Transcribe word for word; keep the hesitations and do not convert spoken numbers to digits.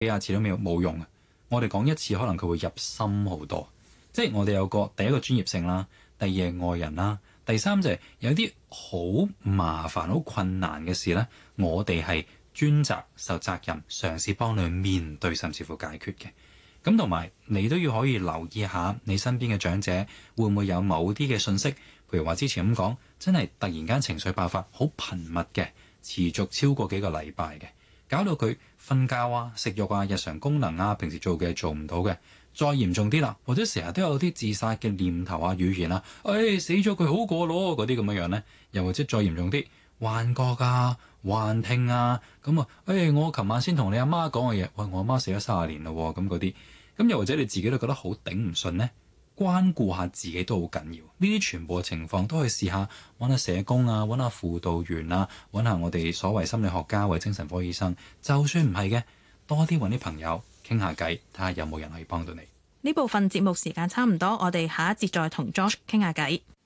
幾廿次都冇冇用嘅。我哋講一次，可能佢會入心好多。即係我哋有個第一個專業性啦，第二係愛人啦，第三就係有啲好麻煩、好困難嘅事呢，我哋係專責受責任，嘗試幫你去面對，甚至乎解決嘅。咁同埋你都要可以留意下你身邊嘅長者會唔會有某啲嘅信息，譬如話之前咁講，真係突然間情緒爆發，好頻密嘅，持續超過幾個禮拜嘅，搞到佢瞓覺啊、食慾啊、日常功能啊、平時做嘅做唔到嘅。再嚴重啲啦，或者成日都有啲自殺嘅念頭啊、語言啊，誒、哎、死咗佢好過咯，嗰啲咁樣樣呢，又或者再嚴重啲，幻覺啊、幻聽啊，咁啊，誒、哎、我琴晚先同你阿媽講嘅嘢，喂，我阿媽死咗三十年啦，咁嗰啲，咁又或者你自己都覺得好頂唔順呢，關顧下自己都好緊要。呢啲全部嘅情況都可以試下揾下社工啊，揾下輔導員啊，揾下我哋所謂心理學家或者精神科醫生，就算唔係嘅，多啲揾啲朋友傾下偈，睇下有冇人可以幫到你。 呢部分節目時間差唔多，我哋下一節再同 Josh 傾下偈。